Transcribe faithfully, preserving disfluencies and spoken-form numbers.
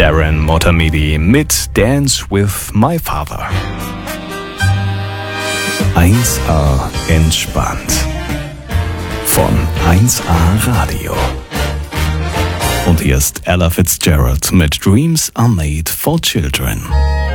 Darren Motamedi mit Dance with My Father. eins A entspannt. Von eins A Radio. Und hier ist Ella Fitzgerald mit Dreams Are Made for Children.